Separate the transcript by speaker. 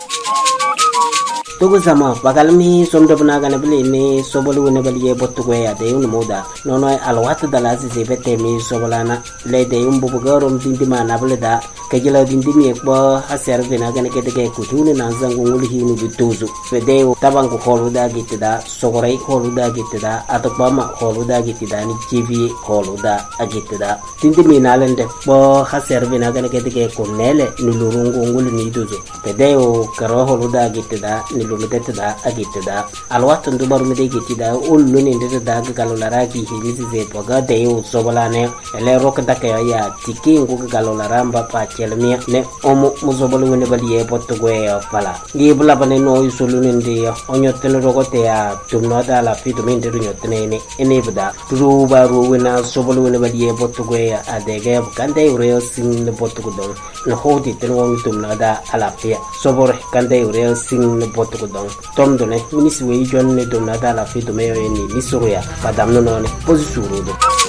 Speaker 1: Tugu sama bakalmi somdo bana kana bili ni sobolu ne bali ye botu ko ya de un moda nono alwat dala si bete mi sobolana le de un bubu garom dindi mana bele da kejela dindi mi ko haser bina kana ke de ku tuni nan zangu ngul hinu bituzu fede tabangu holu da gitida sogorai holu da gitida atopama holu da gitida ni tv holu da agitida dindi mi nalende bo haser bina kana ke de ku nele nulurungu ngul ni duzu fede o karo holu da gitida ni lumidetida agitida alwatun dubaru mide gitida ullu ni ndida galolara ki hibisi ze poga de o sobolane ele rok dake ya tiki ngu galolara mba pa chelmi ne omu muzobolu ne baliye potgo ya pala gibla bane no yusulu ndi onyotene rogote ya tumno da la fitu min de nyotene ne enebda ruba ruwena sobolu ne baliye potgo ya adege kande ureo sin ne potgo don no hodi tenwo tumno da alapia sobore kande ureo sin ne potgo don tomdone minisi we jonne do nada la fitu meyo ni nisoya padamno none posisuru do